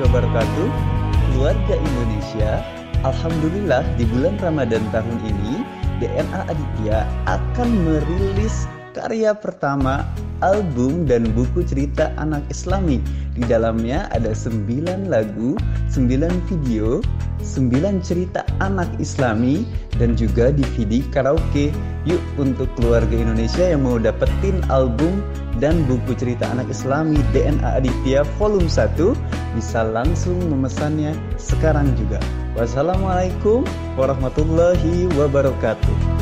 wabarakatuh. Keluarga Indonesia, alhamdulillah di bulan Ramadan tahun ini DNA Aditya akan merilis karya pertama, album dan buku cerita anak Islami. Di dalamnya ada 9 lagu, 9 video, 9 cerita anak Islami, dan juga DVD karaoke. Yuk, untuk keluarga Indonesia yang mau dapetin album dan buku cerita anak Islami DNA Aditya volume 1, bisa langsung memesannya sekarang juga. Wassalamualaikum warahmatullahi wabarakatuh.